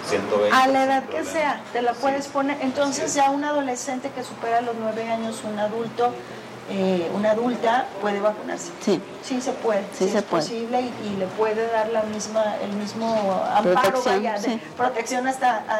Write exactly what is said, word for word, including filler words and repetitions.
ciento veinte. A la edad que sea, te la puedes poner. Entonces ya un adolescente que supera los nueve años, un adulto, eh, una adulta, puede vacunarse. Sí. Sí se puede, sí, sí se es puede. posible y, y le puede dar la misma, el mismo amparo, Protección, vaya, de sí. protección hasta